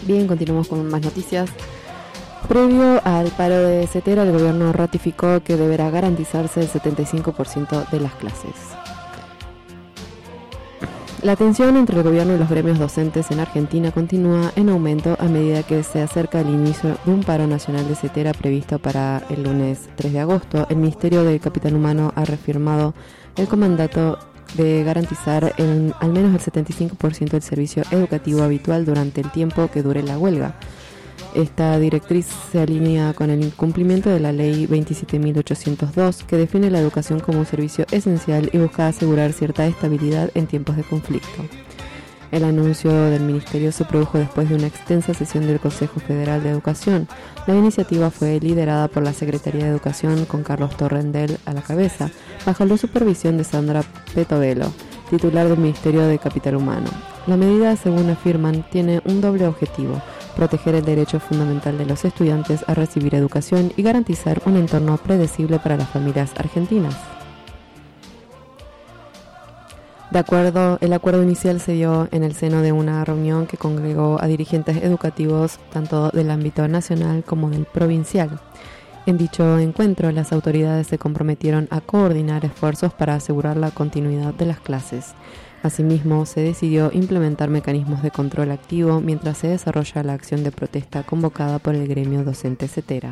Bien, continuamos con más noticias. Previo al paro de Cetera, el gobierno ratificó que deberá garantizarse el 75% de las clases. La tensión entre el gobierno y los gremios docentes en Argentina continúa en aumento a medida que se acerca el inicio de un paro nacional de Cetera previsto para el lunes 3 de agosto. El Ministerio del Capital Humano ha reafirmado el mandato de garantizar al menos el 75% del servicio educativo habitual durante el tiempo que dure la huelga. Esta directriz se alinea con el incumplimiento de la Ley 27.802, que define la educación como un servicio esencial y busca asegurar cierta estabilidad en tiempos de conflicto. El anuncio del Ministerio se produjo después de una extensa sesión del Consejo Federal de Educación. La iniciativa fue liderada por la Secretaría de Educación, con Carlos Torrendel a la cabeza, bajo la supervisión de Sandra Petovelo, titular del Ministerio de Capital Humano. La medida, según afirman, tiene un doble objetivo: proteger el derecho fundamental de los estudiantes a recibir educación y garantizar un entorno predecible para las familias argentinas. El acuerdo inicial se dio en el seno de una reunión que congregó a dirigentes educativos tanto del ámbito nacional como del provincial. En dicho encuentro, las autoridades se comprometieron a coordinar esfuerzos para asegurar la continuidad de las clases. Asimismo, se decidió implementar mecanismos de control activo mientras se desarrolla la acción de protesta convocada por el gremio docente Cetera.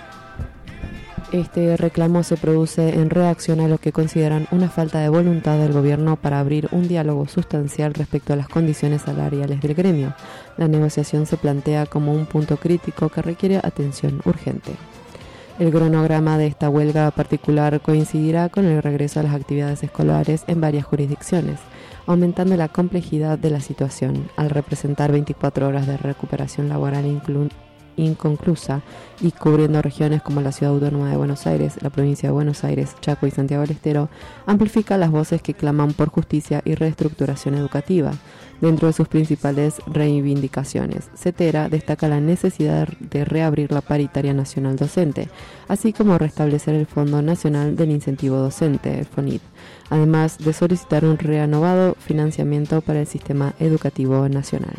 Este reclamo se produce en reacción a lo que consideran una falta de voluntad del gobierno para abrir un diálogo sustancial respecto a las condiciones salariales del gremio. La negociación se plantea como un punto crítico que requiere atención urgente. El cronograma de esta huelga particular coincidirá con el regreso a las actividades escolares en varias jurisdicciones, aumentando la complejidad de la situación, al representar 24 horas de recuperación laboral inconclusa y cubriendo regiones como la Ciudad Autónoma de Buenos Aires, la provincia de Buenos Aires, Chaco y Santiago del Estero. Amplifica las voces que claman por justicia y reestructuración educativa. Dentro de sus principales reivindicaciones, Cetera destaca la necesidad de reabrir la paritaria nacional docente, así como restablecer el Fondo Nacional del Incentivo Docente, el FONID, además de solicitar un renovado financiamiento para el sistema educativo nacional.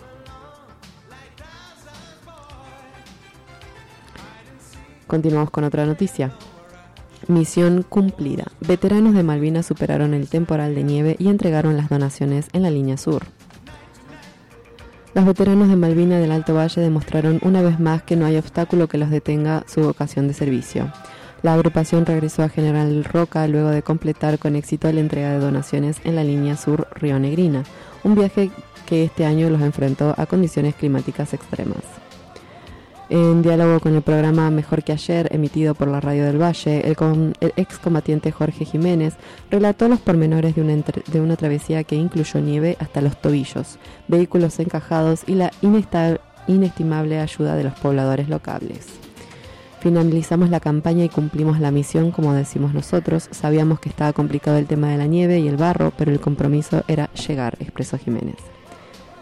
Continuamos con otra noticia. Misión cumplida. Veteranos de Malvinas superaron el temporal de nieve y entregaron las donaciones en la línea sur. Los veteranos de Malvinas del Alto Valle demostraron una vez más que no hay obstáculo que los detenga su vocación de servicio. La agrupación regresó a General Roca luego de completar con éxito la entrega de donaciones en la línea sur Río Negrina, un viaje que este año los enfrentó a condiciones climáticas extremas. En diálogo con el programa Mejor que Ayer, emitido por la Radio del Valle, el excombatiente Jorge Jiménez relató los pormenores de una travesía que incluyó nieve hasta los tobillos, vehículos encajados y la inestimable ayuda de los pobladores locales. Finalizamos la campaña y cumplimos la misión, como decimos nosotros. Sabíamos que estaba complicado el tema de la nieve y el barro, pero el compromiso era llegar, expresó Jiménez.